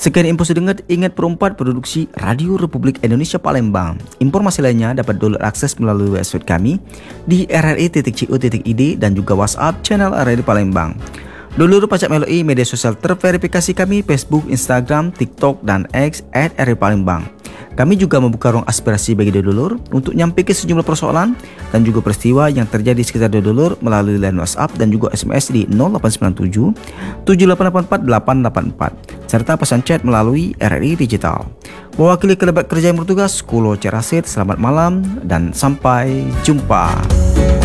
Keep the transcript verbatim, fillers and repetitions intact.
Sekian info sedengat, ingat perempat produksi Radio Republik Indonesia Palembang. Informasi lainnya dapat download akses melalui website kami di r r i titik co titik i d dan juga WhatsApp channel R R I Palembang. Dulur pacak melalui media sosial terverifikasi kami Facebook, Instagram, TikTok, dan X at R R I Palembang. Kami juga membuka ruang aspirasi bagi dulur untuk nyampaikan sejumlah persoalan dan juga peristiwa yang terjadi di sekitar dulur melalui line WhatsApp dan juga S M S di nol delapan sembilan tujuh tujuh delapan delapan empat delapan delapan empat serta pesan chat melalui R R I Digital. Mewakili kerabat kerja yang bertugas, Kulo Cerasit, selamat malam dan sampai jumpa.